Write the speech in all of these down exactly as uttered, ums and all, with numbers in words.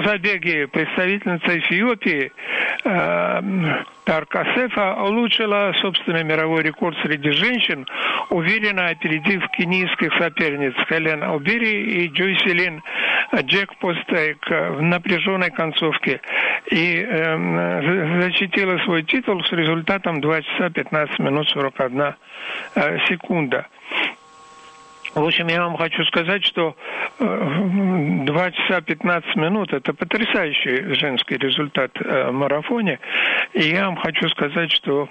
забеге представительница Эфиопии э, Таркасефа улучшила собственный мировой рекорд среди женщин, уверенно опередив кенийских соперниц Хелен Обери и Джойселин Джекпостейк в напряженной концовке и э, защитила свой титул с результатом два часа пятнадцать минут сорок одна э, секунда. В общем, я вам хочу сказать, что два часа пятнадцать минут – это потрясающий женский результат в марафоне. И я вам хочу сказать, что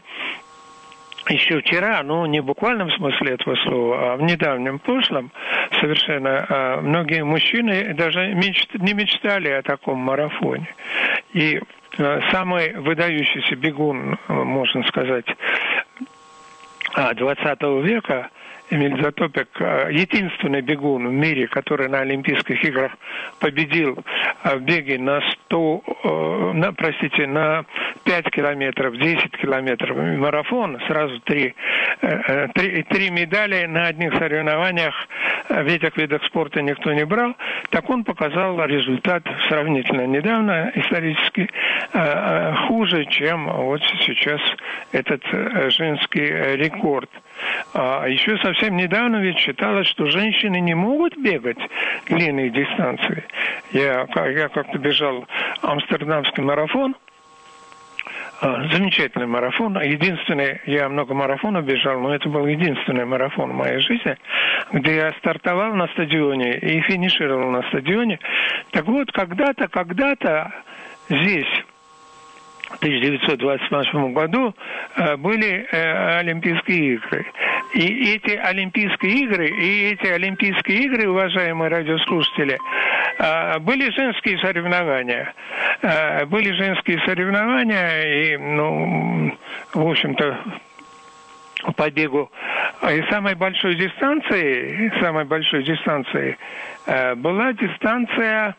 еще вчера, ну, не в буквальном смысле этого слова, а в недавнем прошлом совершенно многие мужчины даже мечт, не мечтали о таком марафоне. И самый выдающийся бегун, можно сказать, двадцатого века, Эмиль Затопик, единственный бегун в мире, который на Олимпийских играх победил в беге на сто, на, простите, на пять километров, десять километров, марафон, сразу три, три, три медали на одних соревнованиях, в этих видах спорта никто не брал, так он показал результат сравнительно недавно, исторически, хуже, чем вот сейчас этот женский рекорд. А еще совсем недавно ведь считалось, что женщины не могут бегать длинные дистанции. Я, я как-то бежал амстердамский марафон, замечательный марафон. Единственный, я много марафонов бежал, но это был единственный марафон в моей жизни, где я стартовал на стадионе и финишировал на стадионе. Так вот, когда-то, когда-то здесь, в тысяча девятьсот двадцать восьмом году, были Олимпийские игры. И эти Олимпийские игры, и эти Олимпийские игры, уважаемые радиослушатели, были женские соревнования. Были женские соревнования, и, ну, в общем-то, по бегу. И самой большой дистанцией, самой большой дистанцией была дистанция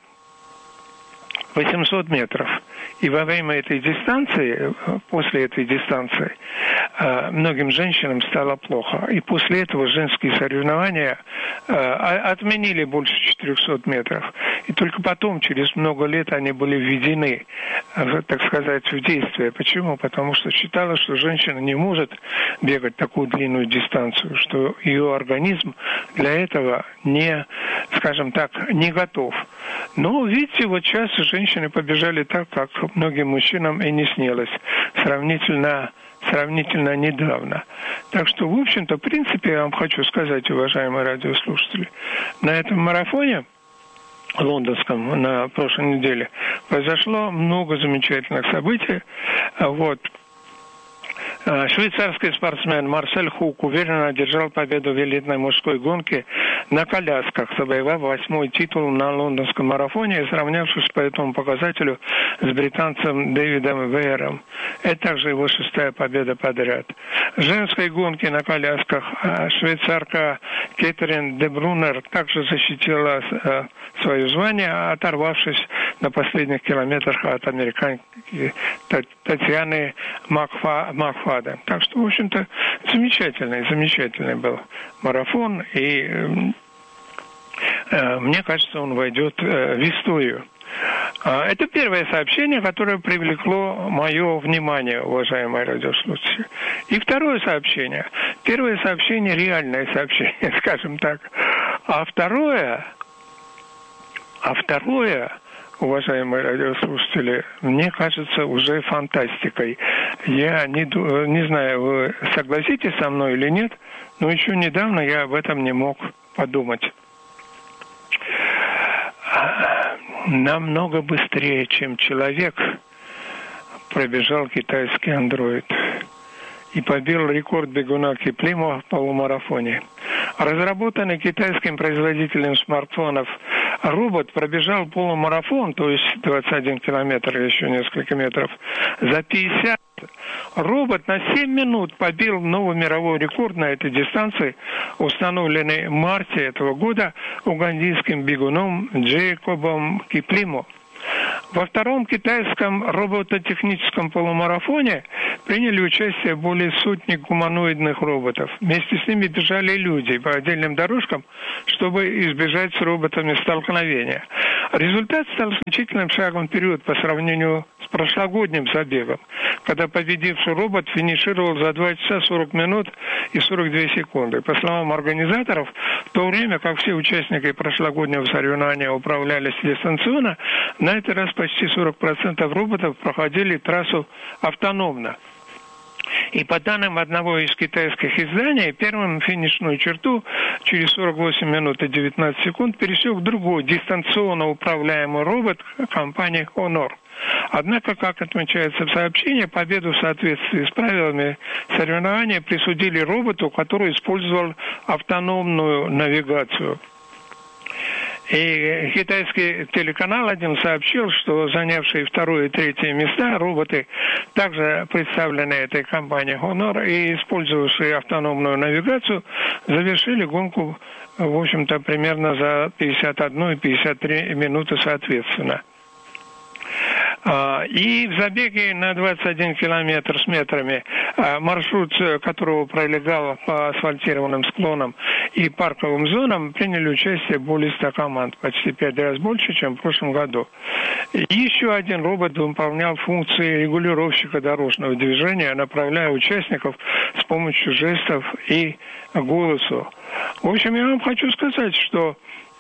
восемьсот метров. И во время этой дистанции, после этой дистанции, многим женщинам стало плохо. И после этого женские соревнования отменили больше четырехсот метров. И только потом, через много лет, они были введены, так сказать, в действие. Почему? Потому что считалось, что женщина не может бегать такую длинную дистанцию, что ее организм для этого не, скажем так, не готов. Но, видите, вот сейчас женщины побежали так, как многим мужчинам и не снилось, сравнительно, сравнительно недавно. Так что, в общем-то, в принципе, я вам хочу сказать, уважаемые радиослушатели, на этом марафоне лондонском на прошлой неделе произошло много замечательных событий. Вот. Швейцарский спортсмен Марсель Хук уверенно одержал победу в элитной мужской гонке на колясках, завоевав восьмой титул на лондонском марафоне и сравнявшись по этому показателю с британцем Дэвидом Вейером. Это также его шестая победа подряд. В женской гонке на колясках швейцарка Кетрин де Брунер также защитила свое звание, оторвавшись на последних километрах от американки Татьяны Макфа, Макфада. Так что, в общем-то, замечательный, замечательный был марафон, и э, мне кажется, он войдет э, в историю. Это первое сообщение, которое привлекло мое внимание, уважаемые радиослушатели. И второе сообщение. Первое сообщение – реальное сообщение, скажем так. А второе, а второе, уважаемые радиослушатели, мне кажется уже фантастикой. Я не, не знаю, вы согласитесь со мной или нет, но еще недавно я об этом не мог подумать. Намного быстрее, чем человек, пробежал китайский андроид и побил рекорд бегуна Киплимо в полумарафоне. Разработанный китайским производителем смартфонов робот пробежал полумарафон, то есть двадцать один километр и еще несколько метров, за пятьдесят. Робот на семь минут побил новый мировой рекорд на этой дистанции, установленный в марте этого года угандийским бегуном Джейкобом Киплимо. Во втором китайском робототехническом полумарафоне приняли участие более сотни гуманоидных роботов. Вместе с ними бежали люди по отдельным дорожкам, чтобы избежать с роботами столкновения. Результат стал значительным шагом вперед по сравнению с прошлогодним забегом, когда победивший робот финишировал за два часа сорок минут и сорок две секунды. По словам организаторов, в то время как все участники прошлогоднего соревнования управлялись дистанционно, на этот раз почти сорок процентов роботов проходили трассу автономно. И по данным одного из китайских изданий, первым финишную черту через сорок восемь минут и девятнадцать секунд пересек другой дистанционно управляемый робот компании Honor. Однако, как отмечается в сообщении, победу в соответствии с правилами соревнования присудили роботу, который использовал автономную навигацию. И китайский телеканал один сообщил, что занявшие второе и третье места роботы, также представлены этой компанией Honor и использовавшие автономную навигацию, завершили гонку, в общем-то, примерно за пятьдесят одну и пятьдесят три минуты соответственно. И в забеге на двадцать один километр с метрами, маршрут которого пролегал по асфальтированным склонам и парковым зонам, приняли участие более ста команд, почти пять раз больше, чем в прошлом году. И еще один робот выполнял функции регулировщика дорожного движения, направляя участников с помощью жестов и голосу. В общем, я вам хочу сказать, что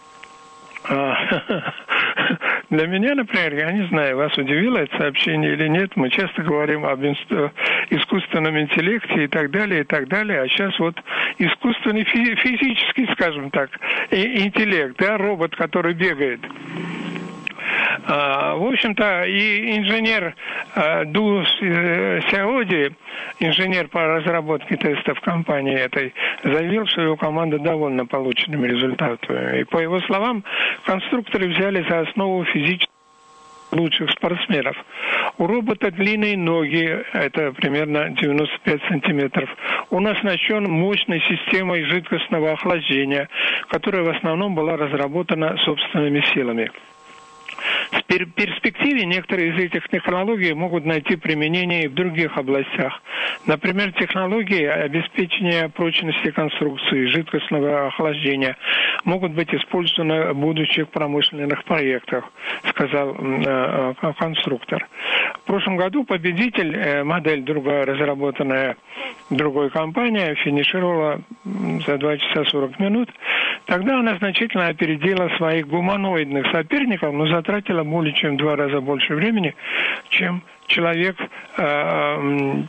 для меня, например, я не знаю, вас удивило это сообщение или нет, мы часто говорим об искусственном интеллекте и так далее, и так далее, а сейчас вот искусственный физический, скажем так, интеллект, да, робот, который бегает. В общем-то, и инженер Ду Сяоди, инженер по разработке тестов компании этой, заявил, что его команда довольна полученными результатами. И по его словам, конструкторы взяли за основу физически лучших спортсменов. У робота длинные ноги, это примерно девяносто пять сантиметров. Он оснащен мощной системой жидкостного охлаждения, которая в основном была разработана собственными силами. В перспективе некоторые из этих технологий могут найти применение и в других областях. Например, технологии обеспечения прочности конструкции, жидкостного охлаждения могут быть использованы в будущих промышленных проектах, сказал э, конструктор. В прошлом году победитель, э, модель другая, разработанная другой компанией, финишировала за два часа сорок минут. Тогда она значительно опередила своих гуманоидных соперников, но затратила более чем в два раза больше времени, чем человек э,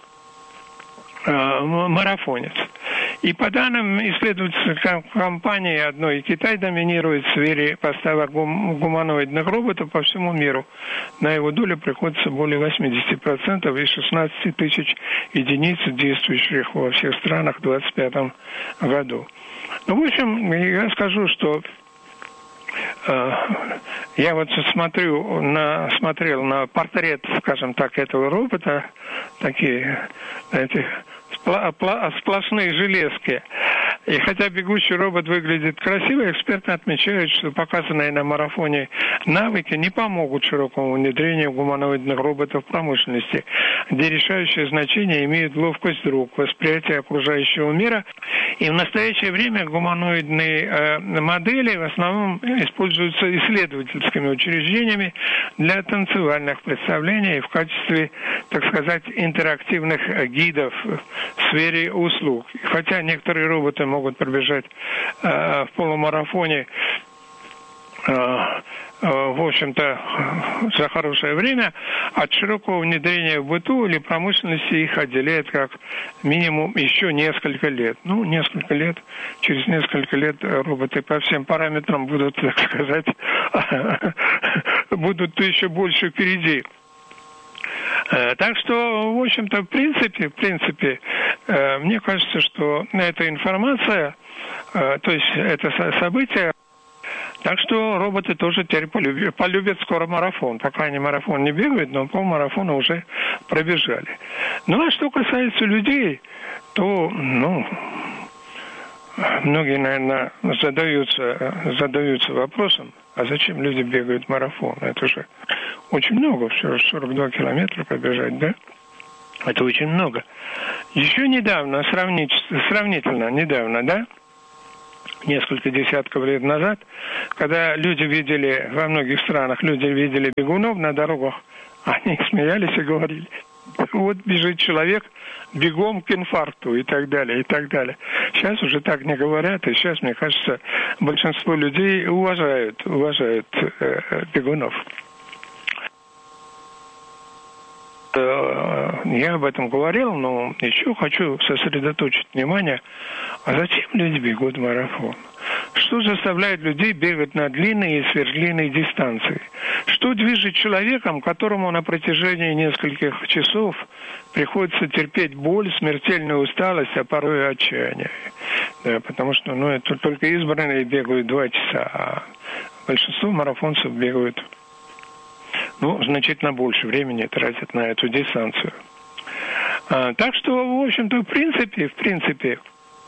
э, марафонец. И по данным исследовательской компании одной, Китай доминирует в сфере поставок гум- гуманоидных роботов по всему миру. На его долю приходится более восемьдесят процентов из шестнадцати тысяч единиц, действующих во всех странах в двадцать пятом году. Ну, в общем, я скажу, что э, я вот смотрю на, смотрел на портрет, скажем так, этого робота, такие, знаете, сплошные железки. И хотя бегущий робот выглядит красиво, эксперты отмечают, что показанные на марафоне навыки не помогут широкому внедрению гуманоидных роботов в промышленности, где решающее значение имеет ловкость рук, восприятие окружающего мира. И в настоящее время гуманоидные э, модели в основном используются исследовательскими учреждениями для танцевальных представлений в качестве, так сказать, интерактивных гидов в сфере услуг. Хотя некоторые роботы могут пробежать э, в полумарафоне, э, э, в общем-то, за хорошее время, от широкого внедрения в быту или промышленности их отделяет как минимум еще несколько лет. Ну, несколько лет, через несколько лет роботы по всем параметрам будут, так сказать, будут еще больше впереди. Так что, в общем-то, в принципе, в принципе, мне кажется, что эта информация, то есть это событие, так что роботы тоже теперь полюбят, полюбят скоро марафон. Пока они марафон не бегают, но полмарафона уже пробежали. Ну, а что касается людей, то, ну, многие, наверное, задаются, задаются вопросом, А зачем люди бегают марафон? Это же очень много, все сорок два километра пробежать, да? Это очень много. Еще недавно, сравнить, сравнительно недавно, да, несколько десятков лет назад, когда люди видели, во многих странах люди видели бегунов на дорогах, они смеялись и говорили: вот бежит человек бегом к инфаркту и так далее, и так далее. Сейчас уже так не говорят, и сейчас, мне кажется, большинство людей уважают, уважают э, бегунов. Я об этом говорил, но еще хочу сосредоточить внимание, а зачем люди бегут марафон? Что заставляет людей бегать на длинные и сверхдлинные дистанции? Что движет человеком, которому на протяжении нескольких часов приходится терпеть боль, смертельную усталость, а порой и отчаяние? Да, потому что ну, это только избранные бегают два часа, а большинство марафонцев бегают ну, значительно больше времени тратят на эту дистанцию. А, так что, в общем-то, в принципе, в принципе,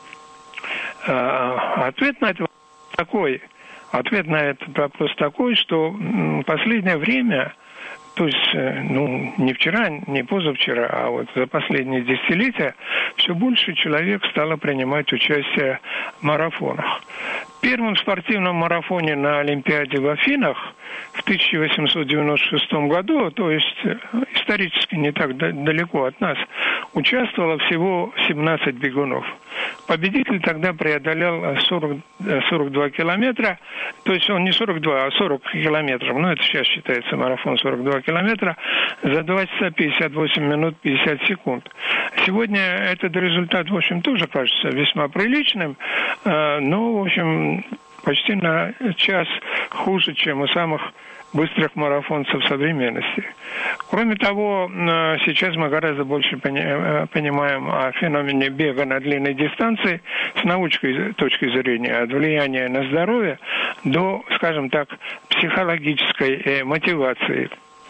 а, ответ на это такой, ответ на этот вопрос такой, что в последнее время, то есть, ну, не вчера, не позавчера, а вот за последние десятилетия все больше человек стало принимать участие в марафонах. В первом спортивном марафоне на Олимпиаде в Афинах в тысяча восемьсот девяносто шестом году, то есть исторически не так далеко от нас, участвовало всего семнадцать бегунов. Победитель тогда преодолел сорок, сорок два километра, то есть он не сорок два, а сорок километров, ну это сейчас считается марафон сорок два километра, за два часа пятьдесят восемь минут пятьдесят секунд. Сегодня этот результат, в общем, тоже кажется весьма приличным, но, в общем, почти на час хуже, чем у самых быстрых марафонцев современности. Кроме того, сейчас мы гораздо больше понимаем о феномене бега на длинной дистанции с научной точки зрения, от влияния на здоровье до, скажем так, психологической мотивации.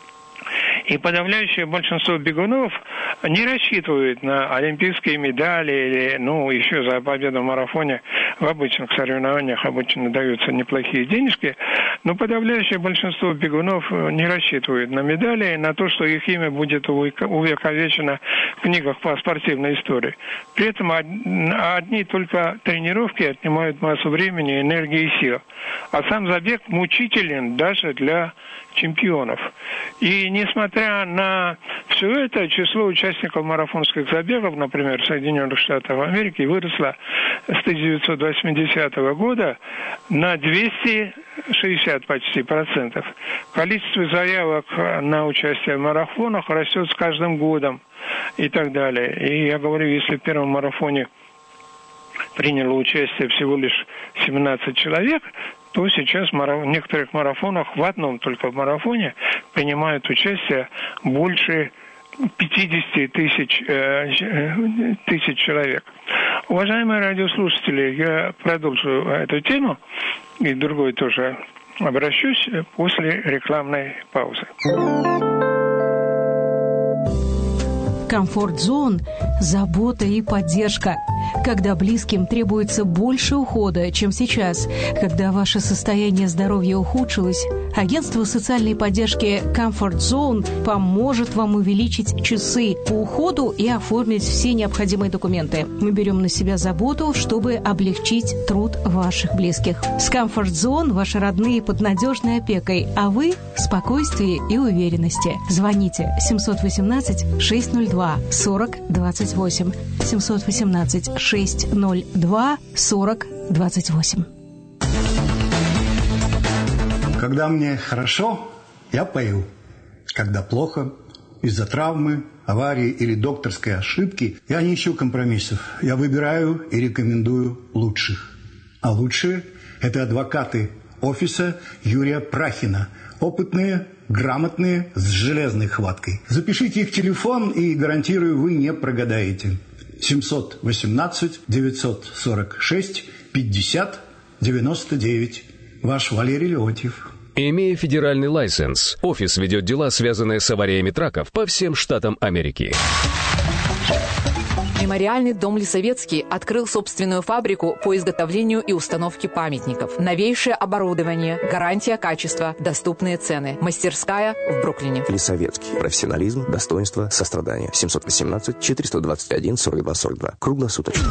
И подавляющее большинство бегунов не рассчитывают на олимпийские медали или, ну, еще за победу в марафоне в обычных соревнованиях обычно даются неплохие денежки, но подавляющее большинство бегунов не рассчитывают на медали и на то, что их имя будет увековечено в книгах по спортивной истории. При этом одни только тренировки отнимают массу времени, энергии и сил. А сам забег мучителен даже для чемпионов. И несмотря на все это, число участников марафонских забегов, например, в Соединенных Штатах Америки, выросло с тысяча девятьсот восьмидесятого года на двести шестьдесят почти процентов. Количество заявок на участие в марафонах растет с каждым годом и так далее. И я говорю, если в первом марафоне приняло участие всего лишь семнадцать человек, то сейчас в некоторых марафонах, в одном только в марафоне, принимают участие больше пятьдесят тысяч, э, тысяч человек. Уважаемые радиослушатели, я продолжу эту тему и другой тоже обращусь после рекламной паузы. Комфорт-зон – забота и поддержка. Когда близким требуется больше ухода, чем сейчас, когда ваше состояние здоровья ухудшилось, агентство социальной поддержки Comfort Zone поможет вам увеличить часы по уходу и оформить все необходимые документы. Мы берем на себя заботу, чтобы облегчить труд ваших близких. С Comfort Zone ваши родные под надежной опекой, а вы в спокойствии и уверенности. Звоните семь один восемь шесть ноль два сорок двадцать восемь семь один восемь шесть ноль два сорок двадцать восемь. Когда мне хорошо, я пою. Когда плохо, из-за травмы, аварии или докторской ошибки, я не ищу компромиссов. Я выбираю и рекомендую лучших. А лучшие – это адвокаты офиса Юрия Прахина. Опытные, грамотные, с железной хваткой. Запишите их телефон, и, гарантирую, вы не прогадаете. семь один восемь девятьсот сорок шесть пятьдесят девяносто девять. Ваш Валерий Леонтьев. Имея федеральный лайсенс, офис ведет дела, связанные с авариями траков по всем штатам Америки. Мемориальный дом Лисовецкий открыл собственную фабрику по изготовлению и установке памятников. Новейшее оборудование, гарантия качества, доступные цены. Мастерская в Бруклине. Лисовецкий. Профессионализм, достоинство, сострадание. семьсот восемнадцать четыреста двадцать один сорок два сорок два. Круглосуточно.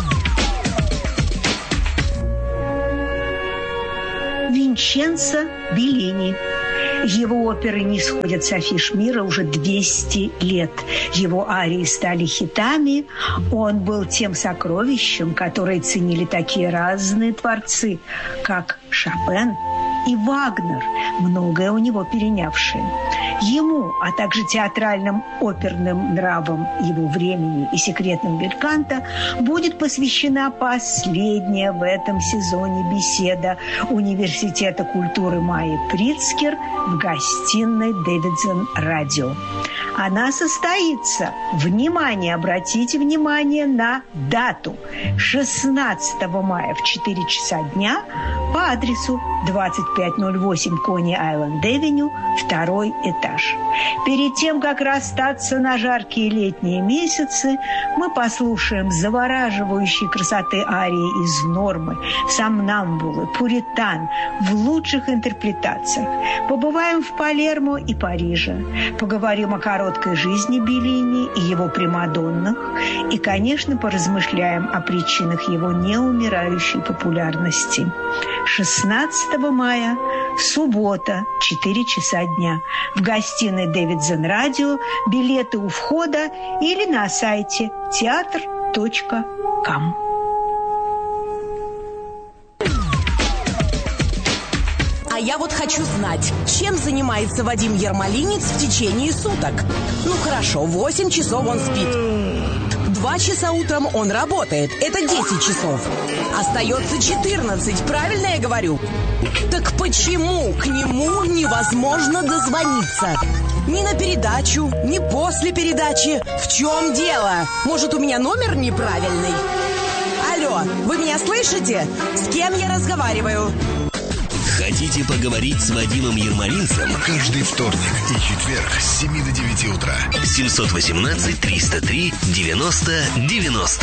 Винченцо Беллини. Его оперы не сходят с афиш мира уже двести лет. Его арии стали хитами. Он был тем сокровищем, которое ценили такие разные творцы, как Шопен и Вагнер, многое у него перенявшие. Ему, а также театральным оперным нравам его времени и секретным бельканто будет посвящена последняя в этом сезоне беседа Университета культуры Майи Прицкер в гостиной Дэвидсон Радио. Она состоится, внимание, обратите внимание на дату, шестнадцатого мая в четыре часа дня по адресу двадцать пять ноль восемь Кони-Айленд-Авеню, второй этаж. Перед тем, как расстаться на жаркие летние месяцы, мы послушаем завораживающей красоты арии из «Нормы», «Сомнамбулы», «Пуритан» в лучших интерпретациях. Побываем в Палермо и Париже. Поговорим о короткой жизни Беллини и его примадоннах. И, конечно, поразмышляем о причинах его неумирающей популярности. шестнадцатого мая, суббота, четыре часа дня. В гостиной Дэвидсон Радио. Билеты у входа или на сайте театр точка ком. А я вот хочу знать, чем занимается Вадим Ермолинец в течение суток. Ну хорошо, восемь часов он спит. Два часа утром он работает. Это десять часов. Остается четырнадцать, правильно я говорю? Так почему к нему невозможно дозвониться? Ни на передачу, ни после передачи. В чем дело? Может, у меня номер неправильный? Алло, вы меня слышите? С кем я разговариваю? Хотите поговорить с Вадимом Ермолинцем? Каждый вторник и четверг с семи до девяти утра. семьсот восемнадцать триста три девяносто девяносто.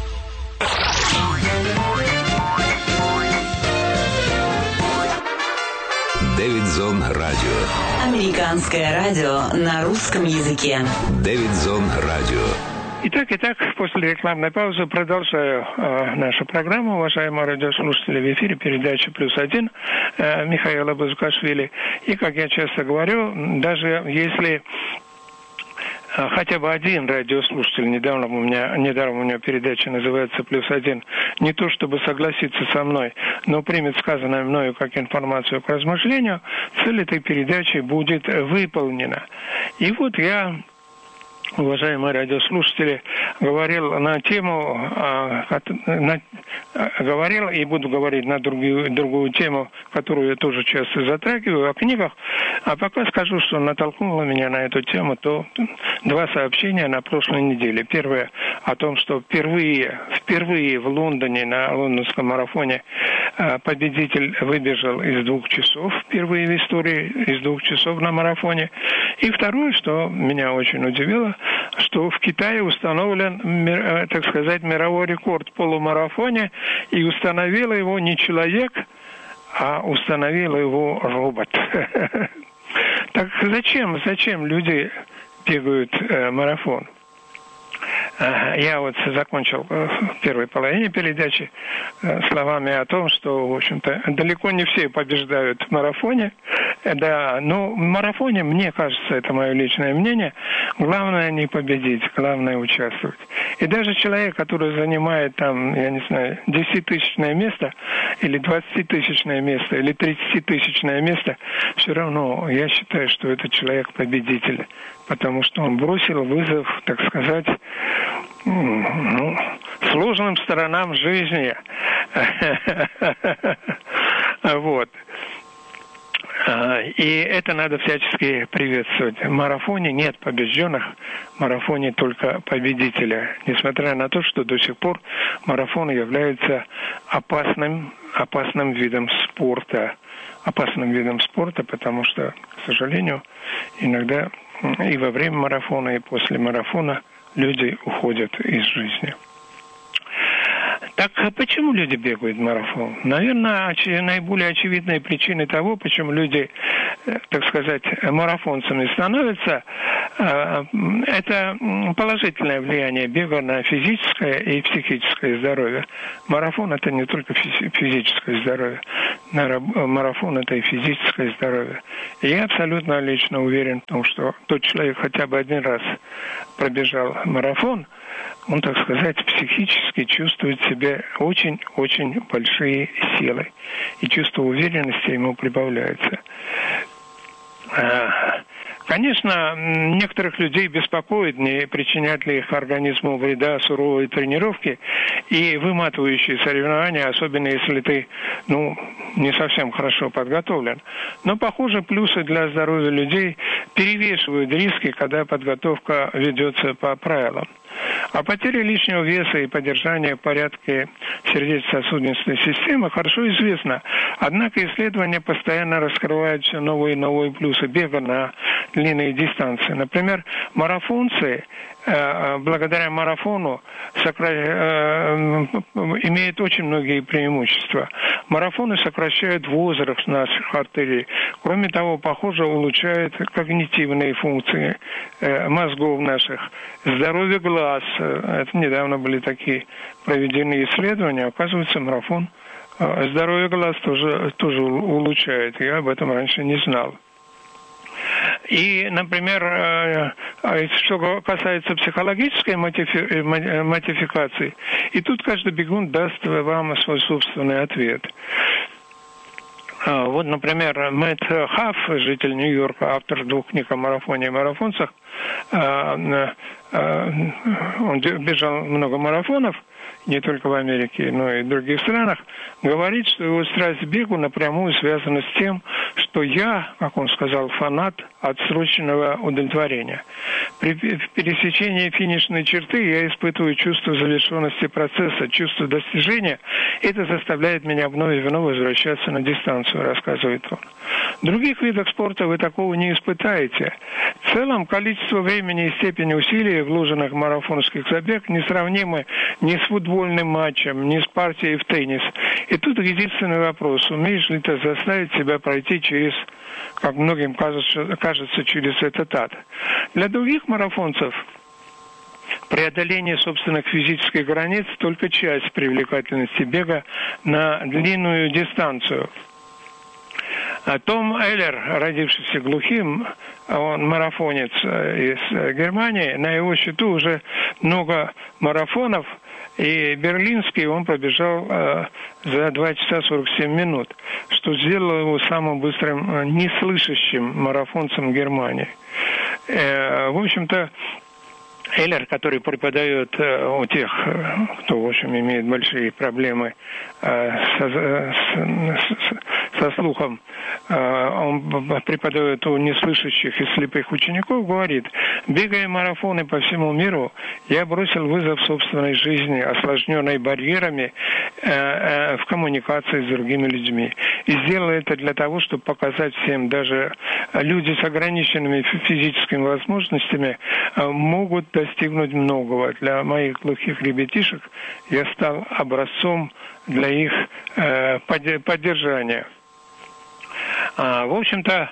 Дэвидсон Радио. Американское радио на русском языке. Дэвидсон Радио. Итак, итак, после рекламной паузы продолжаю э, нашу программу, уважаемые радиослушатели, в эфире передача «Плюс один» э, Михаила Бузукашвили. И, как я часто говорю, даже если э, хотя бы один радиослушатель, недавно у меня, недавно у меня передача называется «Плюс один», не то чтобы согласиться со мной, но примет сказанное мною как информацию к размышлению, цель этой передачи будет выполнена. И вот я, уважаемые радиослушатели, говорил на тему, на, говорил и буду говорить на другую, другую тему, которую я тоже часто затрагиваю, о книгах. А пока скажу, что натолкнуло меня на эту тему, то два сообщения на прошлой неделе. Первое о том, что впервые, впервые в Лондоне на лондонском марафоне победитель выбежал из двух часов, впервые в истории из двух часов на марафоне. И второе, что меня очень удивило, что в Китае установлен, так сказать, мировой рекорд в полумарафоне, и установил его не человек, а установил его робот. Так зачем, зачем люди бегают марафон? Я вот закончил в первой половине передачи словами о том, что, в общем-то, далеко не все побеждают в марафоне. Да, но в марафоне, мне кажется, это мое личное мнение, главное не победить, главное участвовать. И даже человек, который занимает там, я не знаю, десятитысячное место, или двадцатитысячное место, или тридцатитысячное место, все равно я считаю, что этот человек победитель, потому что он бросил вызов, так сказать, ну, сложным сторонам жизни. Вот. И это надо всячески приветствовать. В марафоне нет побежденных, в марафоне только победители. Несмотря на то, что до сих пор марафон является опасным, опасным видом спорта. Опасным видом спорта, потому что, к сожалению, иногда и во время марафона, и после марафона люди уходят из жизни. Так почему люди бегают марафон? Наверное, оч... наиболее очевидной причиной того, почему люди, так сказать, марафонцами становятся, это положительное влияние бега на физическое и психическое здоровье. Марафон – это не только физическое здоровье, марафон – это и физическое здоровье. И я абсолютно лично уверен в том, что тот человек хотя бы один раз пробежал марафон, он, так сказать, психически чувствует в себе очень-очень большие силы. И чувство уверенности ему прибавляется. Конечно, некоторых людей беспокоит, не причинят ли их организму вреда суровые тренировки и выматывающие соревнования, особенно если ты, ну, не совсем хорошо подготовлен. Но, похоже, плюсы для здоровья людей перевешивают риски, когда подготовка ведется по правилам. А потеря лишнего веса и поддержание в порядке сердечно-сосудистой системы хорошо известно. Однако исследования постоянно раскрывают все новые и новые плюсы бега на длинные дистанции. Например, марафонцы благодаря марафону сокра... имеют очень многие преимущества. Марафоны сокращают возраст наших артерий. Кроме того, похоже, улучшают когнитивные функции мозгов наших, здоровье глаз. Это недавно были такие проведены исследования. Оказывается, марафон здоровье глаз тоже, тоже улучшает. Я об этом раньше не знал. И, например, что касается психологической мотивации, и тут каждый бегун даст вам свой собственный ответ. Вот, например, Мэтт Хафф, житель Нью-Йорка, автор двух книг о марафоне и марафонцах, он бежал много марафонов, не только в Америке, но и в других странах, говорит, что его страсть к бегу напрямую связана с тем, что я, как он сказал, фанат отсроченного удовлетворения. При пересечении финишной черты я испытываю чувство завершенности процесса, чувство достижения. Это заставляет меня вновь и вновь возвращаться на дистанцию, рассказывает он. В других видах спорта вы такого не испытаете. В целом, количество времени и степень усилий, вложенных в марафонских забег, несравнимы ни с футбольным матчем, ни с партией в теннис. И тут единственный вопрос: умеешь ли ты заставить себя пройти через, как многим кажется, кажется через этот ад? Для других марафонцев преодоление собственных физических границ только часть привлекательности бега на длинную дистанцию. Том Эллер, родившийся глухим, он марафонец из Германии, на его счету уже много марафонов, и берлинский он пробежал э, за два часа сорок семь минут, что сделало его самым быстрым, неслышащим марафонцем Германии. Э, в общем-то, Эллер, который преподает э, у тех, кто, в общем, имеет большие проблемы э, со, с, со слухом, э, он преподает у неслышащих и слепых учеников, говорит: бегая марафоны по всему миру, я бросил вызов собственной жизни, осложненной барьерами э, э, в коммуникации с другими людьми. И сделал это для того, чтобы показать всем, даже люди с ограниченными физическими возможностями э, могут достигнуть многого. Для моих глухих ребятишек я стал образцом для их э, поддержания. А, в общем-то,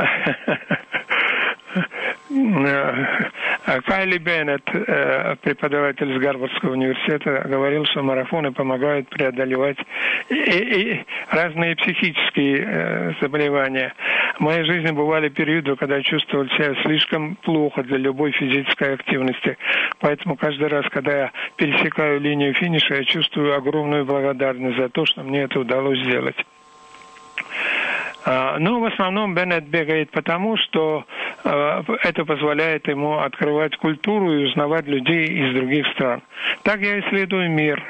Кайли Беннет, преподаватель из Гарвардского университета, говорил, что марафоны помогают преодолевать и, и разные психические заболевания. В моей жизни бывали периоды, когда я чувствовал себя слишком плохо для любой физической активности. Поэтому каждый раз, когда я пересекаю линию финиша, я чувствую огромную благодарность за то, что мне это удалось сделать. Но в основном Беннет бегает потому, что это позволяет ему открывать культуру и узнавать людей из других стран. Так я исследую мир.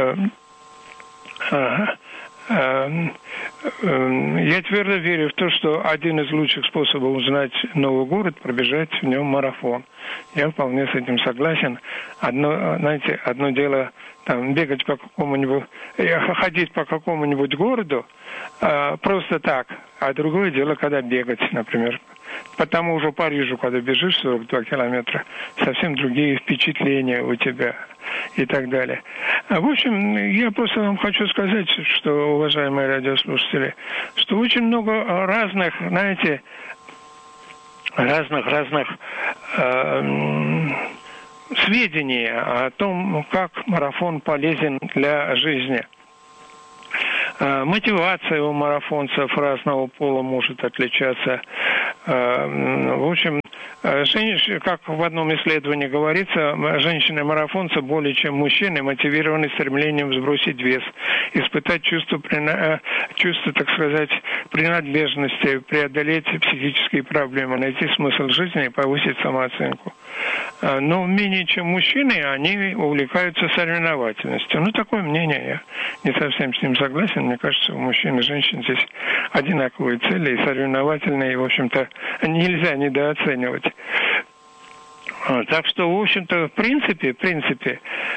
Я твердо верю в то, что один из лучших способов узнать новый город — пробежать в нем марафон. Я вполне с этим согласен. Одно, знаете, одно дело там бегать по какому-нибудь, ходить по какому-нибудь городу э, просто так, а другое дело, когда бегать, например. По тому же Парижу, когда бежишь сорок два километра, совсем другие впечатления у тебя и так далее. В общем, я просто вам хочу сказать, что, уважаемые радиослушатели, что очень много разных, знаете, разных-разных э, сведений о том, как марафон полезен для жизни. Э, мотивация у марафонцев разного пола может отличаться. Э, в общем, женщины, как в одном исследовании говорится, женщины-марафонцы более чем мужчины мотивированы стремлением сбросить вес, испытать чувство, чувство, так сказать, принадлежности, преодолеть психические проблемы, найти смысл жизни и повысить самооценку. Но менее чем мужчины, они увлекаются соревновательностью. Ну, такое мнение, я не совсем с ним согласен. Мне кажется, у мужчин и женщин здесь одинаковые цели и соревновательные, и, в общем-то, нельзя недооценивать. Так что, в общем-то, в принципе, в принципе,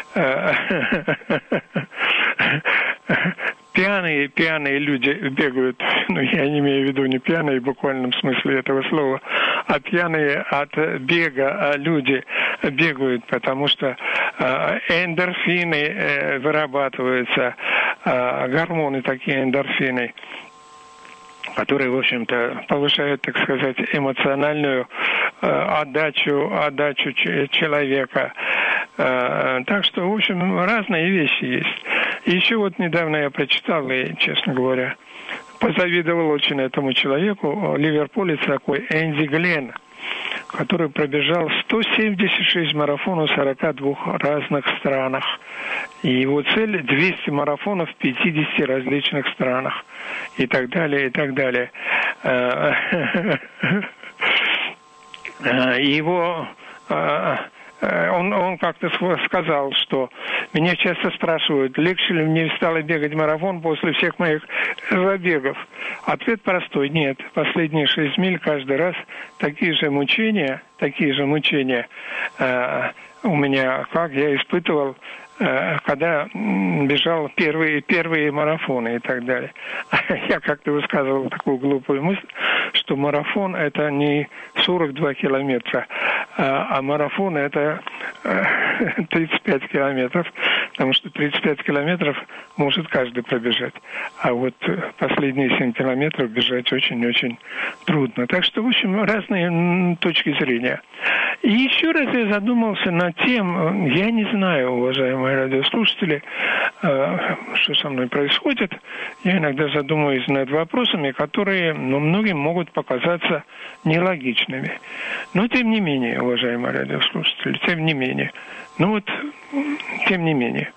пьяные, пьяные люди бегают, ну, я не имею в виду не пьяные в буквальном смысле этого слова, а пьяные от бега люди бегают, потому что эндорфины вырабатываются, гормоны такие эндорфины, которые, в общем-то, повышают, так сказать, эмоциональную э, отдачу, отдачу ч- человека. Э, так что, в общем, разные вещи есть. И еще вот недавно я прочитал, и, честно говоря, позавидовал очень этому человеку, ливерпулец такой, Энди Гленн, который пробежал сто семьдесят шесть марафонов в сорока двух разных странах. И его цель двести марафонов в пятидесяти различных странах. И так далее, и так далее. Его... Он, он как-то сказал, что меня часто спрашивают, легче ли мне стало бегать марафон после всех моих забегов. Ответ простой: нет. Последние шесть миль каждый раз такие же мучения, такие же мучения э, у меня, как я испытывал, э, когда бежал первые, первые марафоны и так далее. Я как-то высказывал такую глупую мысль, что марафон — это не сорок два километра, а марафон — это тридцать пять километров, потому что тридцать пять километров может каждый пробежать, а вот последние семь километров бежать очень-очень трудно. Так что, в общем, разные точки зрения. И еще раз я задумался над тем, я не знаю, уважаемые радиослушатели, что со мной происходит. Я иногда задумываюсь над вопросами, которые, ну, многим могут показаться нелогичными. Но, тем не менее, уважаемые радиослушатели, тем не менее, ну вот, тем не менее,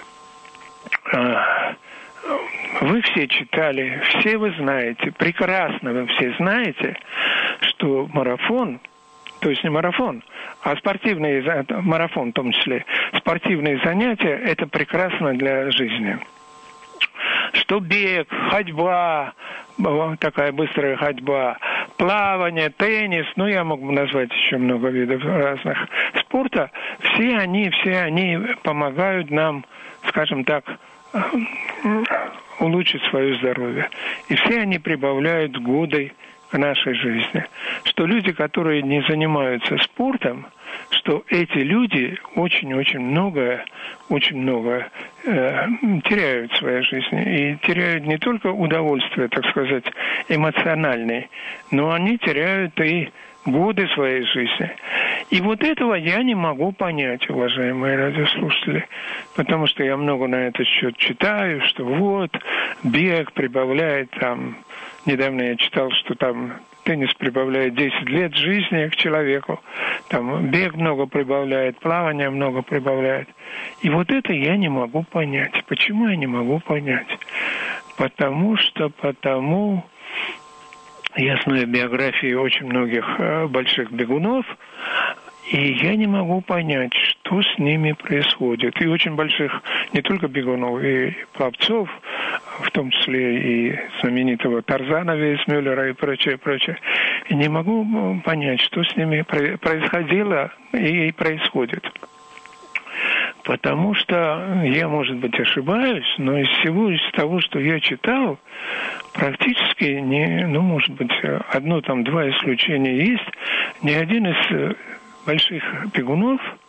вы все читали, все вы знаете, прекрасно вы все знаете, что марафон, то есть не марафон, а спортивный марафон в том числе, спортивные занятия – это прекрасно для жизни. Что бег, ходьба, такая быстрая ходьба, плавание, теннис, ну, я мог бы назвать еще много видов разных спорта, все они, все они помогают нам, скажем так, улучшить свое здоровье. И все они прибавляют годы к нашей жизни. Что люди, которые не занимаются спортом, что эти люди очень-очень многое, очень многое э, теряют в своей жизни. И теряют не только удовольствие, так сказать, эмоциональное, но они теряют и годы своей жизни. И вот этого я не могу понять, уважаемые радиослушатели, потому что я много на этот счет читаю, что вот, бег прибавляет там, недавно я читал, что там теннис прибавляет десять лет жизни к человеку, там бег много прибавляет, плавание много прибавляет. И вот это я не могу понять. Почему я не могу понять? Потому что, потому... Я знаю биографии очень многих э, больших бегунов, и я не могу понять, что с ними происходит. И очень больших не только бегунов, и пловцов, в том числе и знаменитого Тарзана Вейсмюллера и прочее, прочее. И не могу понять, что с ними происходило и происходит. Потому что я, может быть, ошибаюсь, но из всего, из того, что я читал, практически, не, ну, может быть, одно там, два исключения есть. Ни один из больших бегунов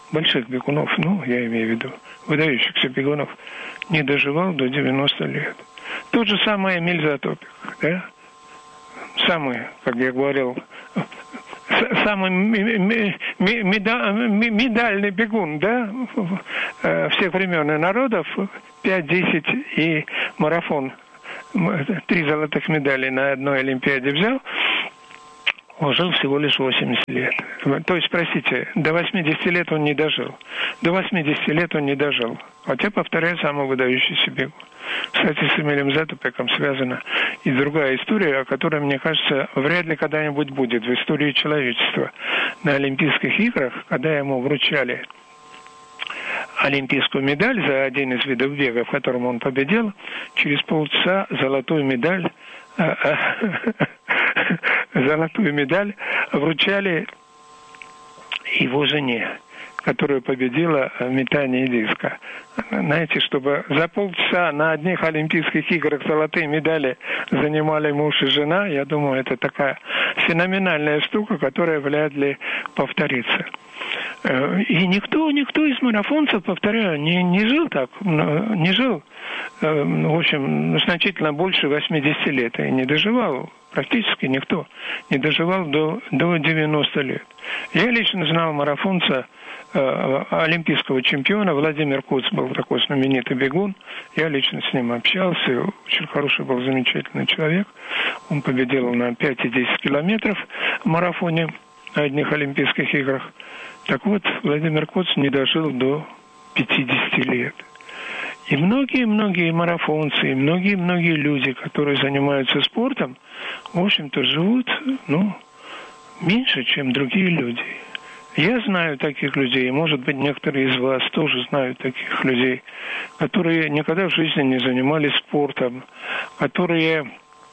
больших бегунов, ну, я имею в виду, выдающихся бегунов, не доживал до девяноста лет. Тот же самый Эмиль Затопик, да? Самый, как я говорил, самый медальный бегун, да, всех времен и народов, пять, десять и марафон, три золотых медали на одной Олимпиаде взял, он жил всего лишь восемьдесят лет. То есть, простите, до восьмидесяти лет он не дожил. До восьмидесяти лет он не дожил. Хотя, повторяю, самый выдающийся бегун. Кстати, с Эмилем Затопиком связана и другая история, о которой, мне кажется, вряд ли когда-нибудь будет в истории человечества. На Олимпийских играх, когда ему вручали олимпийскую медаль за один из видов бега, в котором он победил, через полчаса золотую медаль золотую медаль вручали его жене, которая победила в метании диска. Знаете, чтобы за полчаса на одних Олимпийских играх золотые медали занимали муж и жена, я думаю, это такая феноменальная штука, которая вряд ли повторится. И никто, никто из марафонцев, повторяю, не, не жил так, не жил, в общем, значительно больше восьмидесяти лет и не доживал. Практически никто не доживал до, до девяноста лет. Я лично знал марафонца, э, олимпийского чемпиона, Владимир Куц был такой знаменитый бегун. Я лично с ним общался, очень хороший был, замечательный человек. Он победил на пять и десять километров в марафоне на одних Олимпийских играх. Так вот, Владимир Куц не дожил до пятидесяти лет. И многие-многие марафонцы, и многие-многие люди, которые занимаются спортом, в общем-то, живут, ну, меньше, чем другие люди. Я знаю таких людей, может быть, некоторые из вас тоже знают таких людей, которые никогда в жизни не занимались спортом, которые,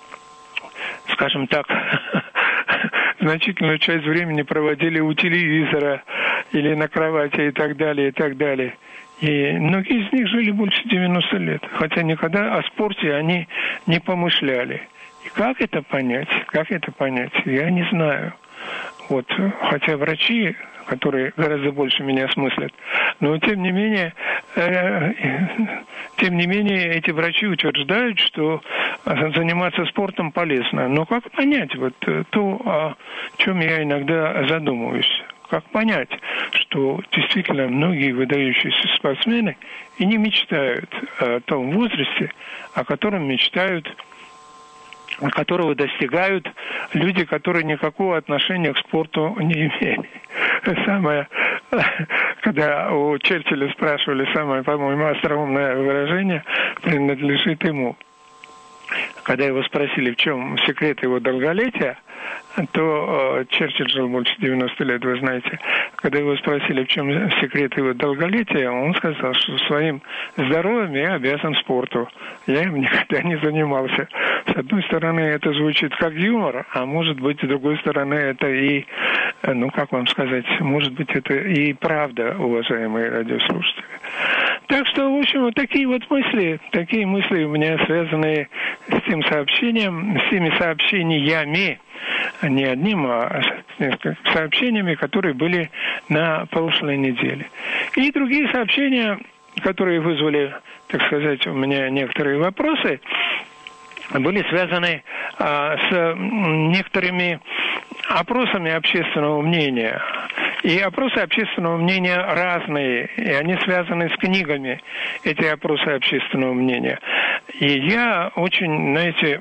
скажем так, значительную часть времени проводили у телевизора или на кровати и так далее, и так далее. И многие из них жили больше девяноста лет, хотя никогда о спорте они не помышляли. И как это понять? Как это понять? Я не знаю. Вот, хотя врачи, которые гораздо больше меня смыслят, но тем не менее, э, тем не менее, эти врачи утверждают, что заниматься спортом полезно. Но как понять вот то, о чем я иногда задумываюсь? Как понять, что действительно многие выдающиеся спортсмены и не мечтают о том возрасте, о котором мечтают, которого достигают люди, которые никакого отношения к спорту не имели. Самое, когда у Черчилля спрашивали, самое, по-моему, остроумное выражение принадлежит ему. Когда его спросили, в чем секрет его долголетия, то э, Черчилль жил больше девяноста лет, вы знаете. Когда его спросили, в чем секрет его долголетия, он сказал, что своим здоровьем я обязан спорту. Я им никогда не занимался. С одной стороны, это звучит как юмор, а может быть, с другой стороны, это и, ну, как вам сказать, может быть, это и правда, уважаемые радиослушатели. Так что, в общем, вот такие вот мысли, такие мысли у меня связаны с тем сообщением, с теми сообщениями, не одним, а с несколькими сообщениями, которые были на прошлой неделе. И другие сообщения, которые вызвали, так сказать, у меня некоторые вопросы, были связаны а, с некоторыми опросами общественного мнения. И опросы общественного мнения разные, и они связаны с книгами, эти опросы общественного мнения. И я очень, знаете,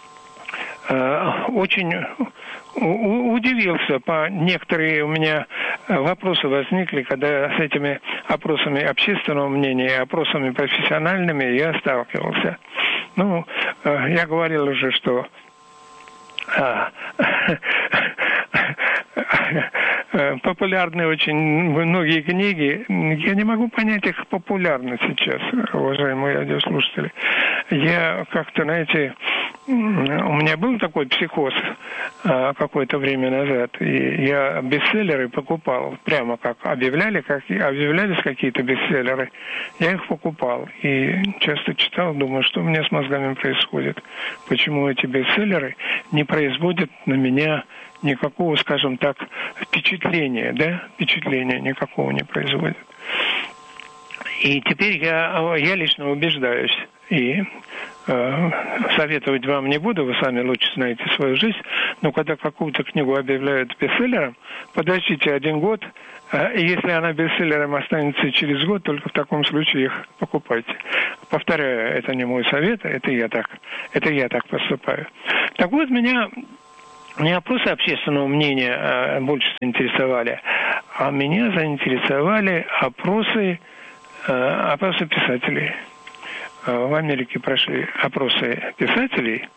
очень удивился, по некоторые у меня вопросы возникли, когда с этими опросами общественного мнения и опросами профессиональными я сталкивался. Ну, я говорил уже, что популярны очень многие книги. Я не могу понять их популярность сейчас, уважаемые радиослушатели. Я как-то, знаете, у меня был такой психоз какое-то время назад, и я бестселлеры покупал, прямо как объявляли, как объявлялись какие-то бестселлеры, я их покупал. И часто читал, думаю, что у меня с мозгами происходит. Почему эти бестселлеры не производят на меня никакого, скажем так, впечатления, да, впечатления никакого не производит. И теперь я, я лично убеждаюсь, и э, советовать вам не буду, вы сами лучше знаете свою жизнь, но когда какую-то книгу объявляют бестселлером, подождите один год, э, и если она бестселлером останется через год, только в таком случае их покупайте. Повторяю, это не мой совет, это я так, это я так поступаю. Так вот, меня не опросы общественного мнения э, больше заинтересовали, а меня заинтересовали опросы, э, опросы писателей. В Америке прошли опросы писателей,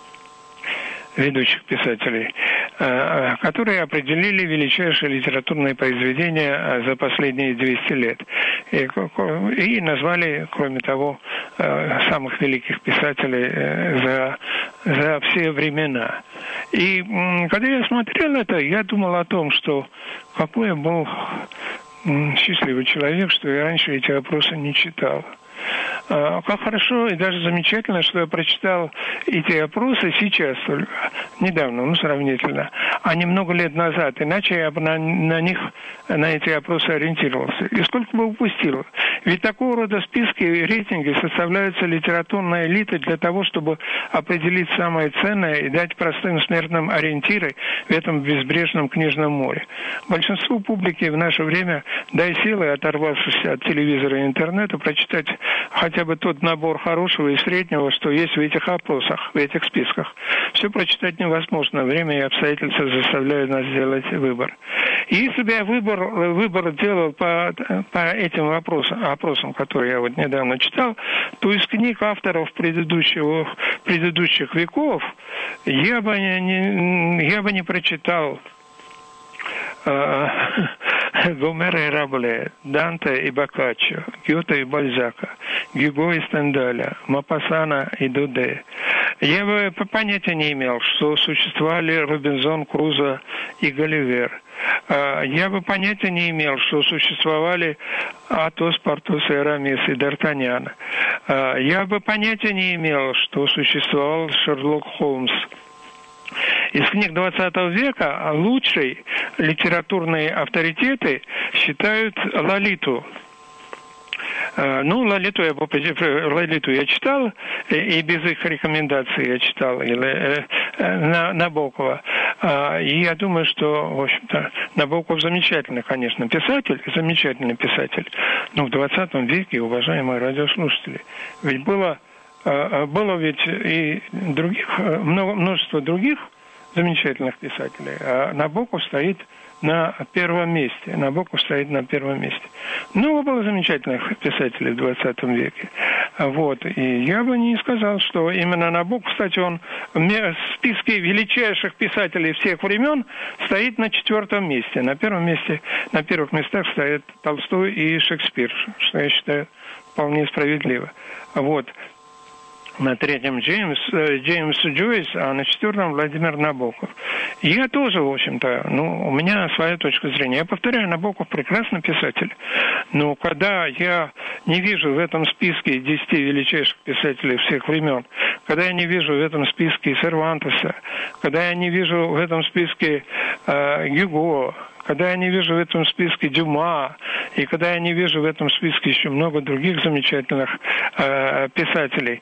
ведущих писателей, которые определили величайшие литературные произведения за последние двести лет. И, и назвали, кроме того, самых великих писателей за, за все времена. И когда я смотрел это, я думал о том, что какой я был счастливый человек, что я раньше эти опросы не читал. Как хорошо и даже замечательно, что я прочитал эти опросы сейчас только, недавно, ну, сравнительно, а не много лет назад. Иначе я бы на, на них, на эти опросы ориентировался. И сколько бы упустил. Ведь такого рода списки и рейтинги составляются литературной элитой для того, чтобы определить самое ценное и дать простым смертным ориентиры в этом безбрежном книжном море. Большинству публики в наше время, дай силы, оторвавшись от телевизора и интернета, прочитать хотя бы тот набор хорошего и среднего, что есть в этих опросах, в этих списках. Все прочитать невозможно. Время и обстоятельства заставляют нас сделать выбор. И если бы я выбор, выбор делал по, по этим вопросам, опросам, которые я вот недавно читал, то из книг авторов предыдущего, предыдущих веков я бы не, я бы не прочитал Гомера и Рабле, Данте и Боккаччо, Гёте и Бальзака, Гюго и Стендаля, Мопассана и Дуде. Я бы понятия не имел, что существовали Робинзон Крузо и Гулливер. Я бы понятия не имел, что существовали Атос, Портос и Арамис и Д'Артаньян. Я бы понятия не имел, что существовал Шерлок Холмс. Из книг двадцатого века лучшие литературные авторитеты считают Лолиту. Ну, Лолиту я, Лолиту я читал, и без их рекомендаций я читал, или Набокова. И я думаю, что, в общем-то, Набоков замечательный, конечно, писатель, замечательный писатель. Но в двадцатом веке, уважаемые радиослушатели, ведь было... Было ведь и других, множество других замечательных писателей, а Набоков стоит на первом месте. Набоков стоит на первом месте. Много было замечательных писателей в двадцатом веке. Вот. И я бы не сказал, что именно Набоков, кстати, он в списке величайших писателей всех времен стоит на четвертом месте. На первом месте, на первых местах стоят Толстой и Шекспир, что я считаю вполне справедливо. Вот. На третьем Джеймс, Джеймс Джойс, а на четвертом Владимир Набоков. Я тоже, в общем-то, ну, у меня своя точка зрения. Я повторяю, Набоков прекрасный писатель. Но когда я не вижу в этом списке десяти величайших писателей всех времен, когда я не вижу в этом списке Сервантеса, когда я не вижу в этом списке э, Гюго, когда я не вижу в этом списке Дюма, и когда я не вижу в этом списке еще много других замечательных э, писателей,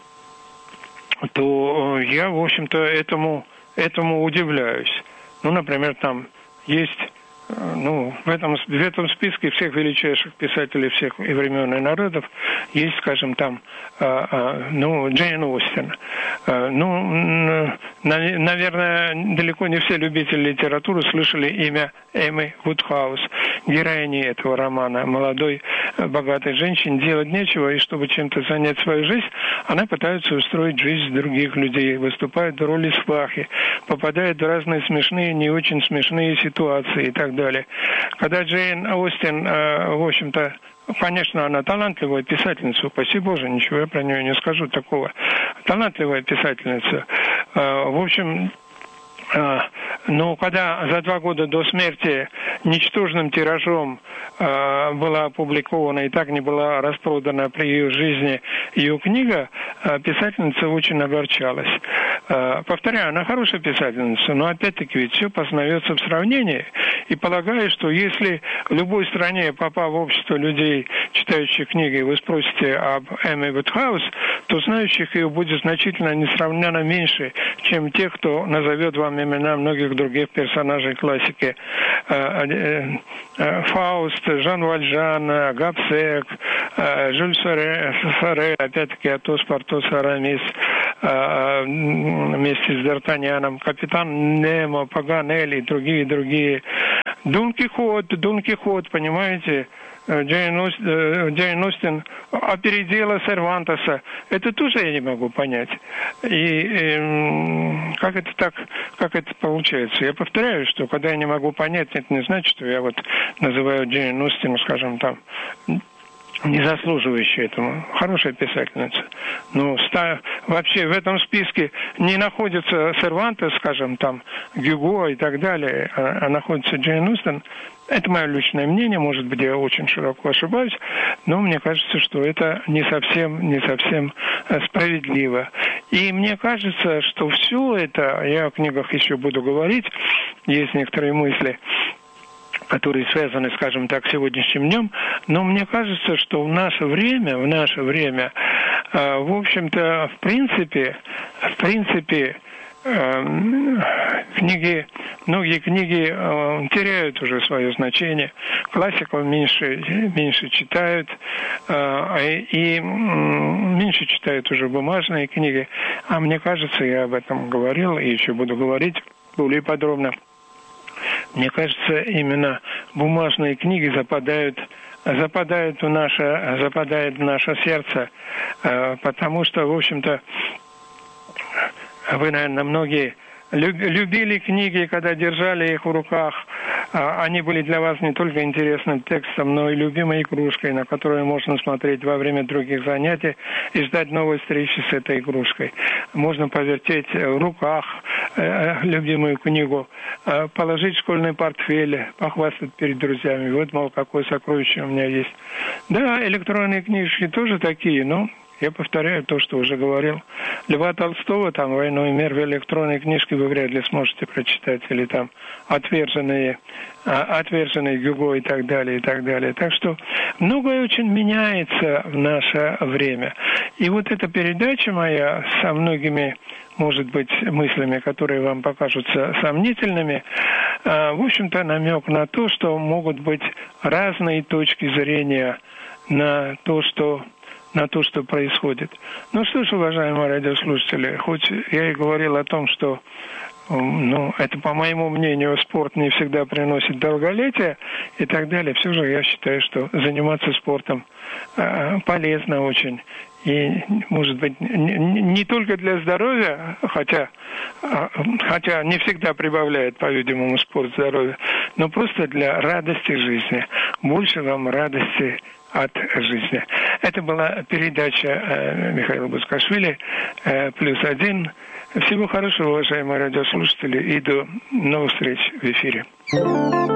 то я, в общем-то, этому, этому удивляюсь. Ну, например, там есть, ну, в этом, в этом списке всех величайших писателей всех и времен, и народов есть, скажем, там, э, э, ну, Джейн Остин. Э, ну, на, наверное, далеко не все любители литературы слышали имя Эммы Вудхаус, героини этого романа. Молодой, богатой женщине делать нечего, и чтобы чем-то занять свою жизнь, она пытается устроить жизнь других людей, выступает в роли свахи, попадает в разные смешные, не очень смешные ситуации и так далее. Когда Джейн Остин, в общем-то, конечно, она талантливая писательница, упаси Боже, ничего я про нее не скажу такого. Талантливая писательница. В общем, Но когда за два года до смерти ничтожным тиражом была опубликована и так не была распродана при ее жизни ее книга, писательница очень огорчалась. Повторяю, она хорошая писательница, но опять-таки ведь все познается в сравнении. И полагаю, что если в любой стране, попав в общество людей, читающих книги, вы спросите об Эми Вудхаус, то знающих ее будет значительно несравненно меньше, чем тех, кто назовет вам имена многих других персонажей классики. Фауст, Жан Вальжан, Габсек, Жюль Ферре, опять-таки Атос, Портос, Арамис, вместе с Д'Артаньяном, Капитан Немо, Паганелли и другие, другие. Дон Кихот, Дон Кихот, понимаете, Джейн Остин опередила Сервантеса. Это тоже я не могу понять. И э, как это так, как это получается? Я повторяю, что когда я не могу понять, это не значит, что я вот называю Джейн Остин, скажем, там, не заслуживающая этому. Хорошая писательница. Но ста... вообще в этом списке не находится Сервантес, скажем, там, Гюго и так далее, а, а находится Джейн Остин. Это мое личное мнение, может быть, я очень широко ошибаюсь, но мне кажется, что это не совсем, не совсем справедливо. И мне кажется, что все это, я о книгах еще буду говорить, есть некоторые мысли, которые связаны, скажем так, с сегодняшним днем, но мне кажется, что в наше время, в наше время, э, в общем-то, в принципе, в принципе, э, книги, многие книги э, теряют уже свое значение, классиков меньше, меньше читают, э, и э, меньше читают уже бумажные книги, а мне кажется, я об этом говорил и еще буду говорить более подробно. Мне кажется, именно бумажные книги западают, западают в наше, западают в наше сердце, потому что, в общем-то, вы, наверное, многие любили книги, когда держали их в руках. Они были для вас не только интересным текстом, но и любимой игрушкой, на которую можно смотреть во время других занятий и ждать новой встречи с этой игрушкой. Можно повертеть в руках любимую книгу, положить в школьный портфель, похвастать перед друзьями. Вот, мол, какое сокровище у меня есть. Да, электронные книжки тоже такие, но я повторяю то, что уже говорил. Льва Толстого, там, «Войну и мир» в электронной книжке вы вряд ли сможете прочитать, или там «Отверженные», «Отверженные Гюго» и так далее, и так далее. Так что многое очень меняется в наше время. И вот эта передача моя со многими, может быть, мыслями, которые вам покажутся сомнительными, в общем-то, намек на то, что могут быть разные точки зрения на то, что на то, что происходит. Ну что ж, уважаемые радиослушатели, хоть я и говорил о том, что, ну, это, по моему мнению, спорт не всегда приносит долголетие и так далее, все же я считаю, что заниматься спортом э, полезно очень. И, может быть, не, не только для здоровья, хотя, хотя не всегда прибавляет, по-видимому, спорт здоровья, но просто для радости жизни. Больше вам радости от жизни. Это была передача э, Михаила Бускашвили э, «Плюс один». Всего хорошего, уважаемые радиослушатели, и до новых встреч в эфире.